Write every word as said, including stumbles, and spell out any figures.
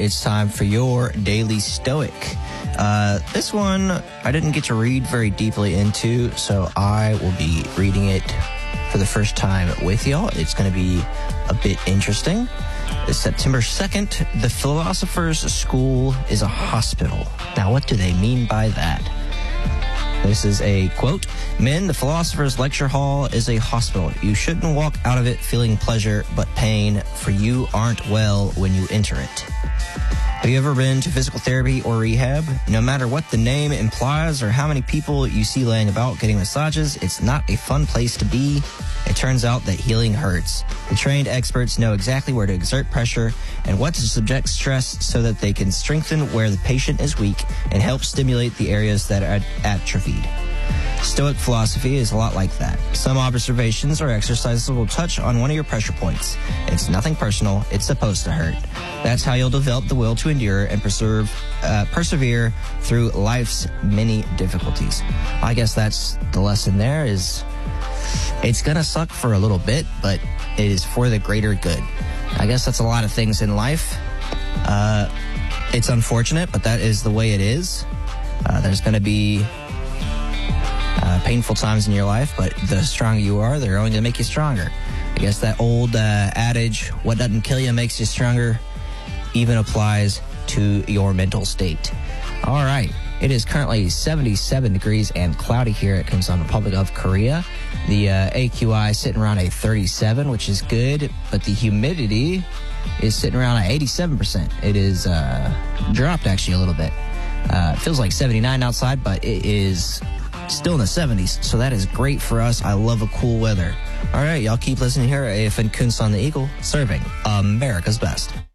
it's time for your Daily Stoic. Uh, this one I didn't get to read very deeply into, so I will be reading it for the first time with y'all. It's going to be a bit interesting. It's September second. The Philosopher's School is a hospital. Now, what do they mean by that? This is a quote. Men, the philosopher's lecture hall is a hospital. You shouldn't walk out of it feeling pleasure but pain, for you aren't well when you enter it. Have you ever been to physical therapy or rehab? No matter what the name implies or how many people you see laying about getting massages, it's not a fun place to be. It turns out that healing hurts. The trained experts know exactly where to exert pressure and what to subject stress so that they can strengthen where the patient is weak and help stimulate the areas that are atrophied. Stoic philosophy is a lot like that. Some observations or exercises will touch on one of your pressure points. It's nothing personal. It's supposed to hurt. That's how you'll develop the will to endure and preserve, uh, persevere through life's many difficulties. I guess that's the lesson there is it's going to suck for a little bit, but it is for the greater good. I guess that's a lot of things in life. Uh, it's unfortunate, but that is the way it is. Uh, there's going to be Uh, painful times in your life, but the stronger you are, they're only going to make you stronger. I guess that old uh, adage, what doesn't kill you makes you stronger, even applies to your mental state. All right. It is currently seventy-seven degrees and cloudy here at Kunsan, Republic of Korea. The uh, A Q I is sitting around a thirty-seven, which is good, but the humidity is sitting around at eighty-seven percent. It is uh, dropped actually a little bit. Uh, it feels like seventy-nine outside, but it is still in the seventies, so that is great for us. I love a cool weather. All right, y'all keep listening here at A F N Kunsan the Eagle, serving America's best.